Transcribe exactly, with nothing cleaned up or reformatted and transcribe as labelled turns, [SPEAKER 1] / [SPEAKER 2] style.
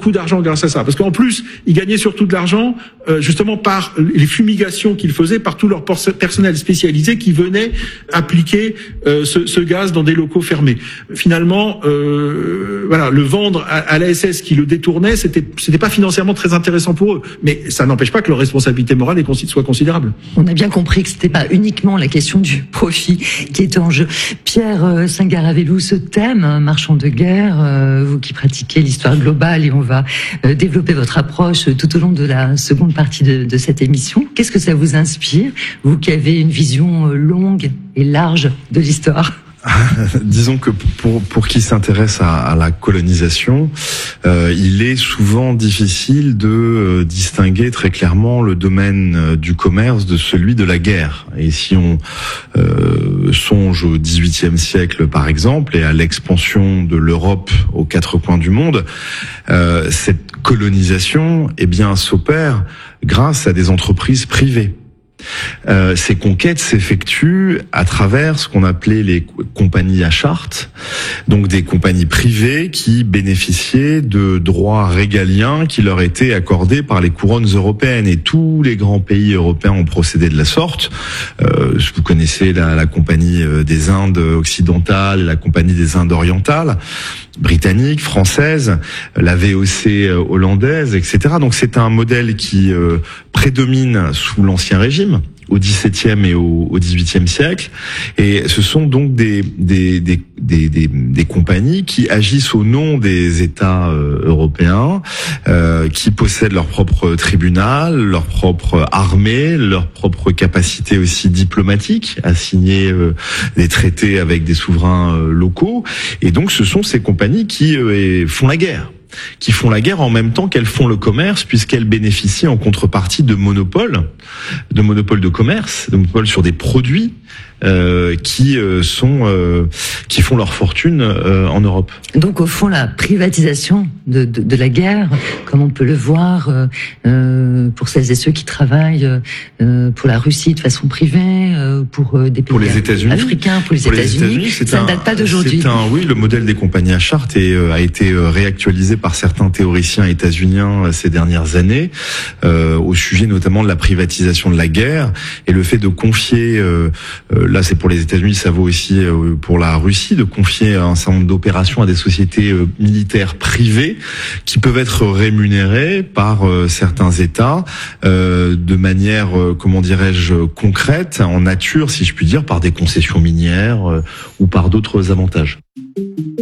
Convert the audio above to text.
[SPEAKER 1] beaucoup d'argent grâce à ça. Parce qu'en plus, ils gagnaient surtout de l'argent euh, justement par les fumigations qu'ils faisaient par tout leur personnel spécialisé qui venait appliquer euh, ce, ce gaz dans des locaux fermés. Finalement, euh, voilà, le vendre à, à l'A S S qui le détournait, c'était c'était pas financièrement très intéressant pour eux. Mais ça n'empêche pas que leur responsabilité morale est, soit considérable.
[SPEAKER 2] On a bien compris que c'était pas uniquement la question du profit qui était en jeu. Pierre euh, Singaravellu, ce thème, marchand de guerre, euh, vous qui pratiquez l'histoire globale, et on va euh, développer votre approche tout au long de la seconde partie de, de cette émission. Qu'est-ce que ça vous inspire, vous qui avez une vision euh, longue et large de l'histoire?
[SPEAKER 3] Disons que pour pour qui s'intéresse à, à la colonisation, euh, il est souvent difficile de euh, distinguer très clairement le domaine euh, du commerce de celui de la guerre. Et si on euh, songe au dix-huitième siècle par exemple et à l'expansion de l'Europe aux quatre coins du monde, euh, cette colonisation, eh bien, s'opère grâce à des entreprises privées. Euh, ces conquêtes s'effectuent à travers ce qu'on appelait les compagnies à charte, donc des compagnies privées qui bénéficiaient de droits régaliens qui leur étaient accordés par les couronnes européennes, et tous les grands pays européens ont procédé de la sorte. Euh, vous connaissez la, la compagnie des Indes occidentales, la compagnie des Indes orientales, britannique, française, la V O C hollandaise, et cetera. Donc c'est un modèle qui euh, prédomine sous l'Ancien Régime, au dix-septième et au, au dix-huitième siècle, et ce sont donc des des des des des, des compagnies qui agissent au nom des États euh, européens, euh, qui possèdent leur propre tribunal, leur propre armée, leur propre capacité aussi diplomatique à signer euh, des traités avec des souverains euh, locaux, et donc ce sont ces compagnies qui euh, font la guerre. qui font la guerre en même temps qu'elles font le commerce, puisqu'elles bénéficient en contrepartie de monopoles, de monopoles de commerce, de monopoles sur des produits euh, qui euh, sont euh, qui font leur fortune euh, en Europe.
[SPEAKER 2] Donc au fond, la privatisation de, de, de la guerre, comme on peut le voir euh, euh, pour celles et ceux qui travaillent euh, pour la Russie de façon privée, euh, pour euh, des pays
[SPEAKER 3] pour les États-Unis,
[SPEAKER 2] africains, pour les
[SPEAKER 3] pour
[SPEAKER 2] États-Unis,
[SPEAKER 3] les
[SPEAKER 2] ça ne date pas d'aujourd'hui.
[SPEAKER 3] C'est un, oui, le modèle des compagnies à charte est, euh, a été euh, réactualisé par certains théoriciens états-uniens euh, ces dernières années, euh, au sujet notamment de la privatisation de la guerre et le fait de confier, euh, euh, là c'est pour les États-Unis, ça vaut aussi euh, pour la Russie, de confier un certain nombre d'opérations à des sociétés euh, militaires privées qui peuvent être rémunérées par euh, certains États euh, de manière, euh, comment dirais-je, concrète, en nature, si je puis dire, par des concessions minières euh, ou par d'autres avantages.